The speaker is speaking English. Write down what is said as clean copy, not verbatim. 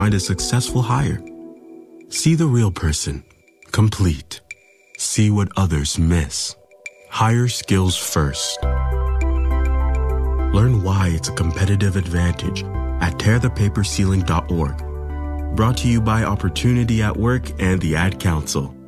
find a successful hire. See the real person. Complete. See what others miss. Hire skills first. Learn why it's a competitive advantage at tearthepaperceiling.org. Brought to you by Opportunity at Work and the Ad Council.